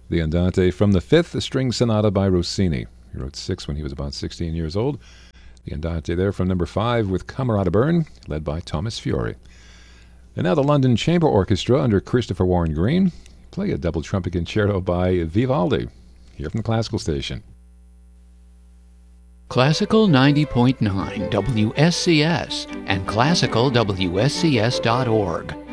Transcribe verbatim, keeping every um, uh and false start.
The Andante from the Fifth String Sonata by Rossini. He wrote six when he was about sixteen years old. The Andante there from number five with Camerata Bern, led by Thomas Fiore. And now the London Chamber Orchestra under Christopher Warren Green play a double trumpet concerto by Vivaldi, here from the Classical Station. Classical ninety point nine W S C S and classical W S C S dot org.